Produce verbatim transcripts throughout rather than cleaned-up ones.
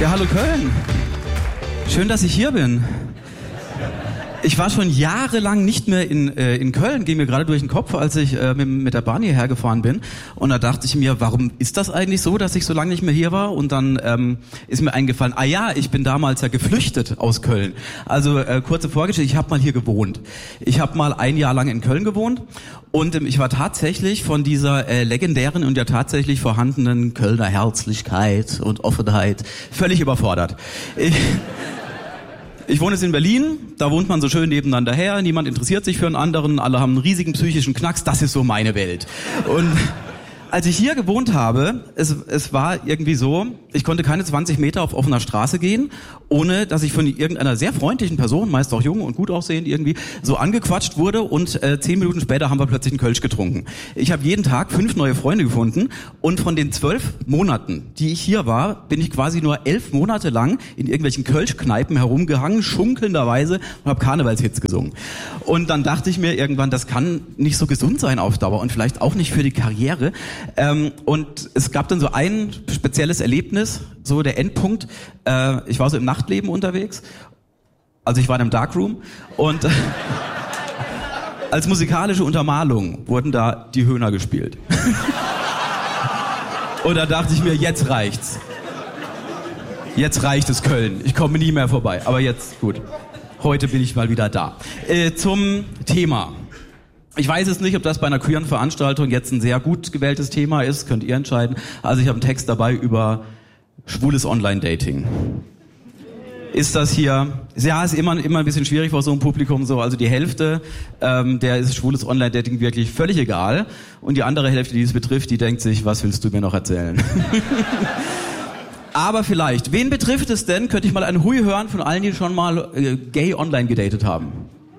Ja, hallo Köln. Schön, dass ich hier bin. Ich war schon jahrelang nicht mehr in, äh, in Köln, ging mir gerade durch den Kopf, als ich äh, mit, mit der Bahn hierher gefahren bin. Und da dachte ich mir, warum ist das eigentlich so, dass ich so lange nicht mehr hier war? Und dann ähm, ist mir eingefallen, ah ja, ich bin damals ja geflüchtet aus Köln. Also äh, kurze Vorgeschichte, ich habe mal hier gewohnt. Ich habe mal ein Jahr lang in Köln gewohnt. Und ähm, ich war tatsächlich von dieser äh, legendären und ja tatsächlich vorhandenen Kölner Herzlichkeit und Offenheit völlig überfordert. Ich... Ich wohne jetzt in Berlin, da wohnt man so schön nebeneinander her, niemand interessiert sich für einen anderen, alle haben einen riesigen psychischen Knacks, das ist so meine Welt. Und als ich hier gewohnt habe, es, es war irgendwie so, ich konnte keine zwanzig Meter auf offener Straße gehen, ohne dass ich von irgendeiner sehr freundlichen Person, meist auch jung und gut aussehend irgendwie, so angequatscht wurde und äh, zehn Minuten später haben wir plötzlich einen Kölsch getrunken. Ich habe jeden Tag fünf neue Freunde gefunden und von den zwölf Monaten, die ich hier war, bin ich quasi nur elf Monate lang in irgendwelchen Kölschkneipen herumgehangen, schunkelnderweise und habe Karnevalshits gesungen. Und dann dachte ich mir irgendwann, das kann nicht so gesund sein auf Dauer und vielleicht auch nicht für die Karriere. Ähm, und es gab dann so ein spezielles Erlebnis, so der Endpunkt. Äh, ich war so im Nachtleben unterwegs, also ich war in einem Darkroom und äh, als musikalische Untermalung wurden da die Höhner gespielt. Und da dachte ich mir, jetzt reicht's. Jetzt reicht es Köln, ich komme nie mehr vorbei. Aber jetzt, gut, heute bin ich mal wieder da. Äh, zum Thema. Ich weiß es nicht, ob das bei einer queeren Veranstaltung jetzt ein sehr gut gewähltes Thema ist, könnt ihr entscheiden. Also ich habe einen Text dabei über schwules Online-Dating. Ist das hier, ja, ist immer, immer ein bisschen schwierig vor so einem Publikum so, also die Hälfte, ähm, der ist schwules Online-Dating wirklich völlig egal und die andere Hälfte, die es betrifft, die denkt sich, was willst du mir noch erzählen? Aber vielleicht, wen betrifft es denn, könnte ich mal ein Hui hören von allen, die schon mal äh, gay online gedatet haben?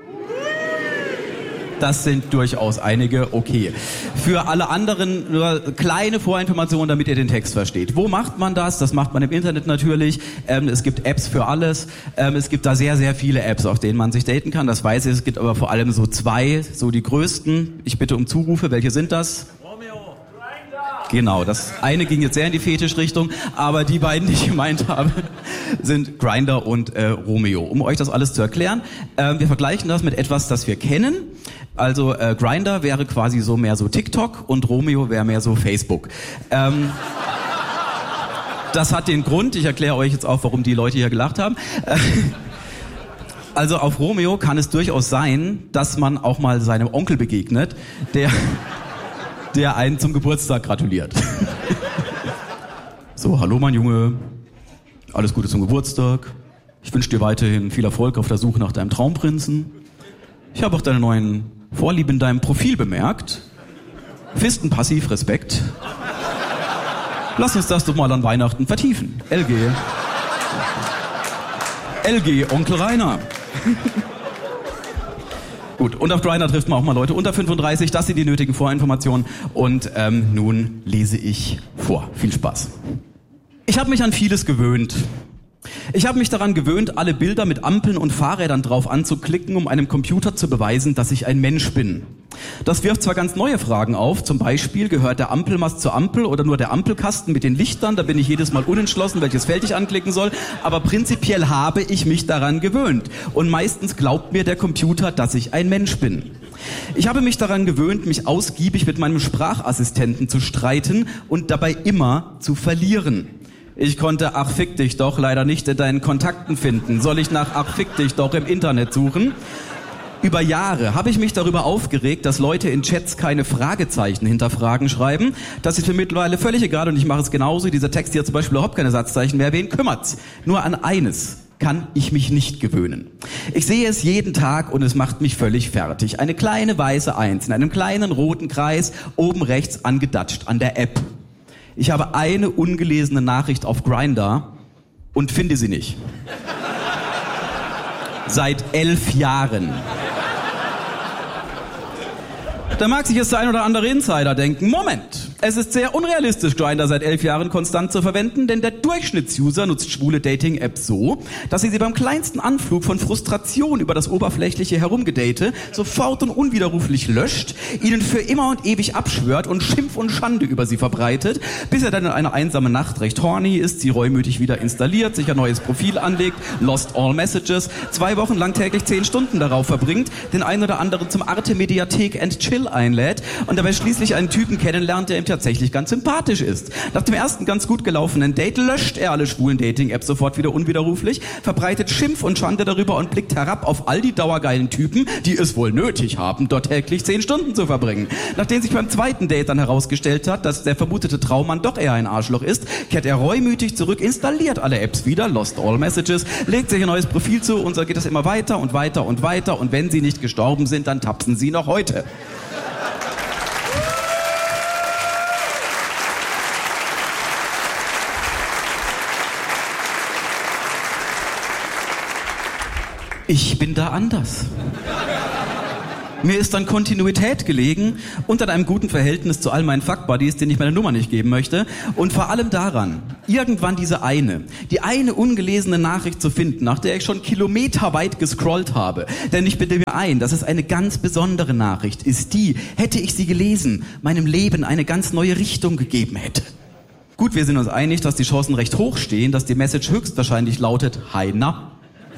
Das sind durchaus einige, okay. Für alle anderen nur kleine Vorinformationen, damit ihr den Text versteht. Wo macht man das? Das macht man im Internet natürlich. Ähm, es gibt Apps für alles. Ähm, es gibt da sehr, sehr viele Apps, auf denen man sich daten kann. Das weiß ich. Es gibt aber vor allem so zwei, so die größten. Ich bitte um Zurufe. Welche sind das? Romeo. Genau, das eine ging jetzt sehr in die Fetischrichtung, aber die beiden, die ich gemeint habe, sind Grindr und äh, Romeo. Um euch das alles zu erklären, äh, wir vergleichen das mit etwas, das wir kennen. Also äh, Grindr wäre quasi so mehr so TikTok und Romeo wäre mehr so Facebook. Ähm, das hat den Grund, ich erkläre euch jetzt auch, warum die Leute hier gelacht haben. Also auf Romeo kann es durchaus sein, dass man auch mal seinem Onkel begegnet, der, der einen zum Geburtstag gratuliert. So, hallo mein Junge, alles Gute zum Geburtstag. Ich wünsche dir weiterhin viel Erfolg auf der Suche nach deinem Traumprinzen. Ich habe auch deine neuen Vorlieben in deinem Profil bemerkt. Fisten passiv, Respekt. Lass uns das doch mal an Weihnachten vertiefen. L G. L G, Onkel Rainer. Gut, und auf Grindr trifft man auch mal Leute unter fünfunddreißig. Das sind die nötigen Vorinformationen. Und ähm, nun lese ich vor. Viel Spaß. Ich habe mich an vieles gewöhnt. Ich habe mich daran gewöhnt, alle Bilder mit Ampeln und Fahrrädern drauf anzuklicken, um einem Computer zu beweisen, dass ich ein Mensch bin. Das wirft zwar ganz neue Fragen auf, zum Beispiel, gehört der Ampelmast zur Ampel oder nur der Ampelkasten mit den Lichtern? Da bin ich jedes Mal unentschlossen, welches Feld ich anklicken soll. Aber prinzipiell habe ich mich daran gewöhnt. Und meistens glaubt mir der Computer, dass ich ein Mensch bin. Ich habe mich daran gewöhnt, mich ausgiebig mit meinem Sprachassistenten zu streiten und dabei immer zu verlieren. Ich konnte Ach fick dich doch leider nicht in deinen Kontakten finden. Soll ich nach Ach fick dich doch im Internet suchen? Über Jahre habe ich mich darüber aufgeregt, dass Leute in Chats keine Fragezeichen hinter Fragen schreiben. Das ist mir mittlerweile völlig egal und ich mache es genauso. Dieser Text hier hat zum Beispiel überhaupt keine Satzzeichen mehr. Wen kümmert's? Nur an eines kann ich mich nicht gewöhnen. Ich sehe es jeden Tag und es macht mich völlig fertig. Eine kleine weiße Eins in einem kleinen roten Kreis, oben rechts angedatscht an der App. Ich habe eine ungelesene Nachricht auf Grindr und finde sie nicht. Seit elf Jahren. Da mag sich jetzt der ein oder andere Insider denken, Moment, Es ist sehr unrealistisch, Grindr seit elf Jahren konstant zu verwenden, denn der Durchschnittsuser nutzt schwule Dating-Apps so, dass sie sie beim kleinsten Anflug von Frustration über das oberflächliche Herumgedate sofort und unwiderruflich löscht, ihnen für immer und ewig abschwört und Schimpf und Schande über sie verbreitet, bis er dann in einer einsamen Nacht recht horny ist, sie reumütig wieder installiert, sich ein neues Profil anlegt, lost all messages, zwei Wochen lang täglich zehn Stunden darauf verbringt, den einen oder anderen zum Arte Mediathek and Chill einlädt und dabei schließlich einen Typen kennenlernt, der ihm tatsächlich ganz sympathisch ist. Nach dem ersten ganz gut gelaufenen Date löscht er alle schwulen Dating-Apps sofort wieder unwiderruflich, verbreitet Schimpf und Schande darüber und blickt herab auf all die dauergeilen Typen, die es wohl nötig haben, dort täglich zehn Stunden zu verbringen. Nachdem sich beim zweiten Date dann herausgestellt hat, dass der vermutete Traummann doch eher ein Arschloch ist, kehrt er reumütig zurück, installiert alle Apps wieder, lost all messages, legt sich ein neues Profil zu und so geht das immer weiter und weiter und weiter und wenn sie nicht gestorben sind, dann tapsen sie noch heute. Ich bin da anders. Mir ist an Kontinuität gelegen und an einem guten Verhältnis zu all meinen Fuckbuddies, denen ich meine Nummer nicht geben möchte. Und vor allem daran, irgendwann diese eine, die eine ungelesene Nachricht zu finden, nach der ich schon kilometerweit gescrollt habe. Denn ich bilde mir ein, dass es eine ganz besondere Nachricht ist, die, hätte ich sie gelesen, meinem Leben eine ganz neue Richtung gegeben hätte. Gut, wir sind uns einig, dass die Chancen recht hoch stehen, dass die Message höchstwahrscheinlich lautet, Hi, na?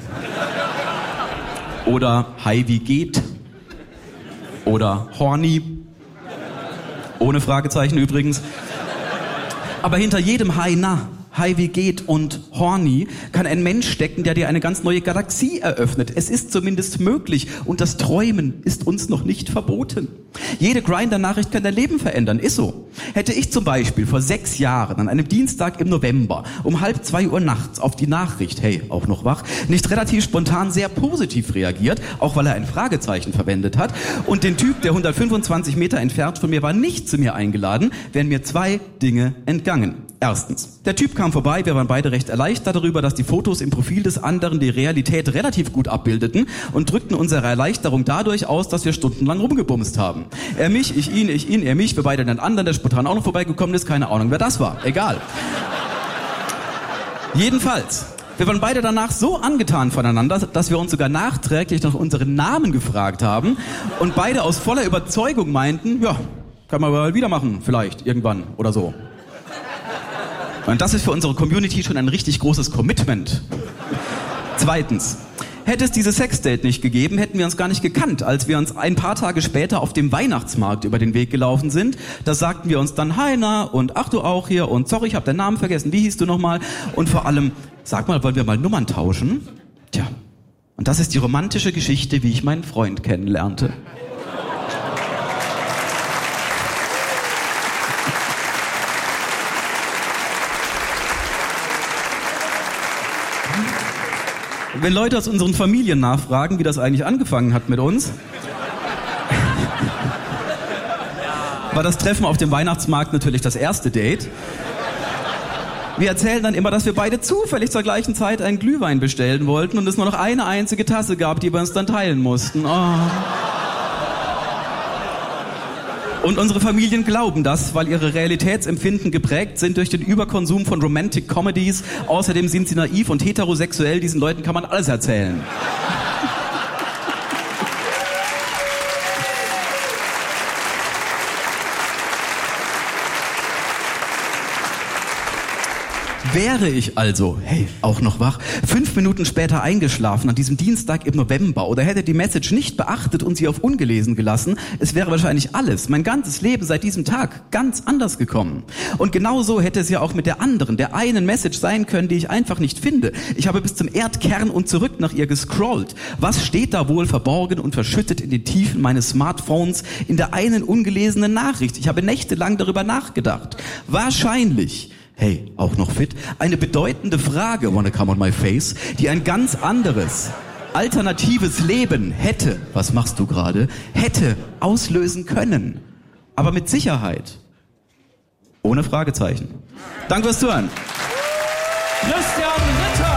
Oder Hi, wie geht? Oder horny? Ohne Fragezeichen übrigens. Aber hinter jedem Hi, na, Hi, wie geht und horny kann ein Mensch stecken, der dir eine ganz neue Galaxie eröffnet. Es ist zumindest möglich und das Träumen ist uns noch nicht verboten. Jede Grindr-Nachricht kann dein Leben verändern, ist so. Hätte ich zum Beispiel vor sechs Jahren an einem Dienstag im November um halb zwei Uhr nachts auf die Nachricht, hey, auch noch wach, nicht relativ spontan sehr positiv reagiert, auch weil er ein Fragezeichen verwendet hat, und den Typ, der hundertfünfundzwanzig Meter entfernt von mir war, nicht zu mir eingeladen, wären mir zwei Dinge entgangen. Erstens, der Typ kam vorbei, wir waren beide recht erleichtert darüber, dass die Fotos im Profil des anderen die Realität relativ gut abbildeten und drückten unsere Erleichterung dadurch aus, dass wir stundenlang rumgebumst haben. Er mich, ich ihn, ich ihn, er mich, wir beide den anderen, der spontan auch noch vorbeigekommen ist, keine Ahnung, wer das war, egal. Jedenfalls, wir waren beide danach so angetan voneinander, dass wir uns sogar nachträglich nach unseren Namen gefragt haben und beide aus voller Überzeugung meinten, ja, kann man mal wieder machen, vielleicht, irgendwann oder so. Und das ist für unsere Community schon ein richtig großes Commitment. Zweitens, hätte es dieses Sexdate nicht gegeben, hätten wir uns gar nicht gekannt. Als wir uns ein paar Tage später auf dem Weihnachtsmarkt über den Weg gelaufen sind, da sagten wir uns dann, hi, na, und ach, du auch hier, und sorry, ich habe deinen Namen vergessen, wie hieß du nochmal? Und vor allem, sag mal, wollen wir mal Nummern tauschen? Tja, und das ist die romantische Geschichte, wie ich meinen Freund kennenlernte. Wenn Leute aus unseren Familien nachfragen, wie das eigentlich angefangen hat mit uns, war das Treffen auf dem Weihnachtsmarkt natürlich das erste Date. Wir erzählen dann immer, dass wir beide zufällig zur gleichen Zeit einen Glühwein bestellen wollten und es nur noch eine einzige Tasse gab, die wir uns dann teilen mussten. Oh. Und unsere Familien glauben das, weil ihre Realitätsempfinden geprägt sind durch den Überkonsum von Romantic Comedies. Außerdem sind sie naiv und heterosexuell. Diesen Leuten kann man alles erzählen. Wäre ich also, hey, auch noch wach, fünf Minuten später eingeschlafen an diesem Dienstag im November oder hätte die Message nicht beachtet und sie auf ungelesen gelassen, es wäre wahrscheinlich alles, mein ganzes Leben seit diesem Tag ganz anders gekommen. Und genauso hätte es ja auch mit der anderen, der einen Message sein können, die ich einfach nicht finde. Ich habe bis zum Erdkern und zurück nach ihr gescrollt. Was steht da wohl verborgen und verschüttet in den Tiefen meines Smartphones in der einen ungelesenen Nachricht? Ich habe nächtelang darüber nachgedacht. Wahrscheinlich, hey, auch noch fit, eine bedeutende Frage, wanna come on my face, die ein ganz anderes, alternatives Leben hätte, was machst du gerade, hätte auslösen können. Aber mit Sicherheit. Ohne Fragezeichen. Danke fürs Zuhören. Christian Ritter.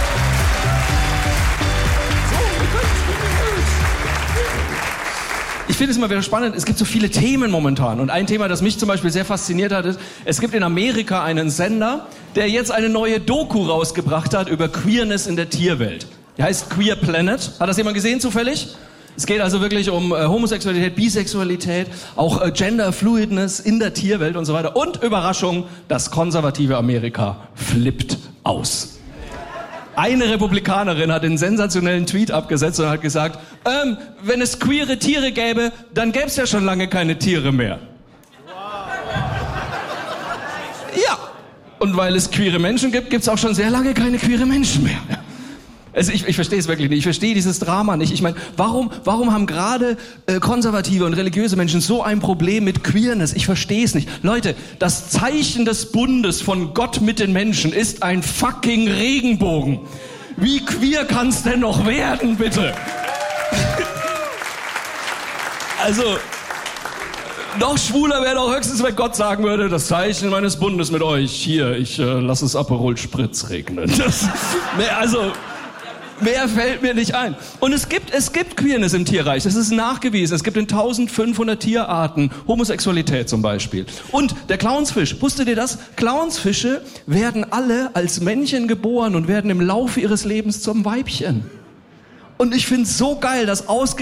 Ich finde es immer wieder spannend, es gibt so viele Themen momentan. Und ein Thema, das mich zum Beispiel sehr fasziniert hat, ist, es gibt in Amerika einen Sender, der jetzt eine neue Doku rausgebracht hat über Queerness in der Tierwelt. Die heißt Queer Planet. Hat das jemand gesehen zufällig? Es geht also wirklich um äh, Homosexualität, Bisexualität, auch äh, Gender Fluidness in der Tierwelt und so weiter. Und Überraschung, das konservative Amerika flippt aus. Eine Republikanerin hat einen sensationellen Tweet abgesetzt und hat gesagt, ähm, wenn es queere Tiere gäbe, dann gäbe es ja schon lange keine Tiere mehr. Ja, und weil es queere Menschen gibt, gibt es auch schon sehr lange keine queere Menschen mehr. Also ich, ich verstehe es wirklich nicht. Ich verstehe dieses Drama nicht. Ich meine, warum, warum haben gerade äh, konservative und religiöse Menschen so ein Problem mit Queerness? Ich verstehe es nicht. Leute, das Zeichen des Bundes von Gott mit den Menschen ist ein fucking Regenbogen. Wie queer kann's denn noch werden, bitte? Also, noch schwuler wäre doch höchstens, wenn Gott sagen würde, das Zeichen meines Bundes mit euch, hier, ich äh, lasse es Aperol Spritz regnen. Das, ne, also... Mehr fällt mir nicht ein. Und es gibt, es gibt Queerness im Tierreich. Das ist nachgewiesen. Es gibt in eintausendfünfhundert Tierarten Homosexualität zum Beispiel. Und der Clownsfisch. Wusstet ihr das? Clownsfische werden alle als Männchen geboren und werden im Laufe ihres Lebens zum Weibchen. Und ich find's so geil, dass ausgerechnet